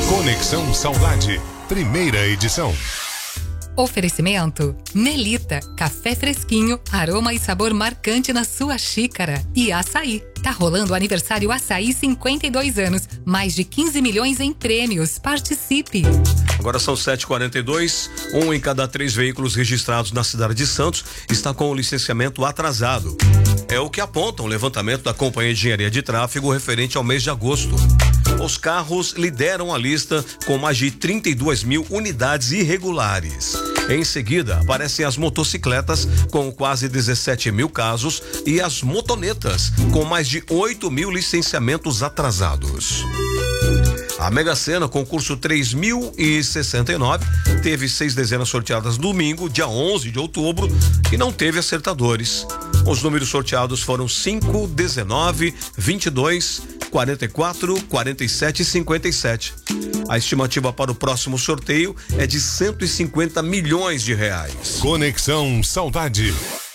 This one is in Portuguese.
Conexão Saudade, primeira edição. Oferecimento Melita, café fresquinho, aroma e sabor marcante na sua xícara. E Açaí, tá rolando o aniversário Açaí 52 anos, mais de 15 milhões em prêmios, participe. Agora são 7h42, 1 em cada 3 veículos registrados na cidade de Santos está com o licenciamento atrasado. É o que aponta um levantamento da Companhia de Engenharia de Tráfego referente ao mês de agosto. Os carros lideram a lista com mais de 32 mil unidades irregulares. Em seguida, aparecem as motocicletas com quase 17 mil casos e as motonetas com mais de 8 mil licenciamentos atrasados. A Mega Sena, concurso 3069, teve 6 dezenas sorteadas domingo, dia 11 de outubro, e não teve acertadores. Os números sorteados foram 5, 19, 22, 44, 47 e 57. A estimativa para o próximo sorteio é de 150 milhões de reais. Conexão Saudade.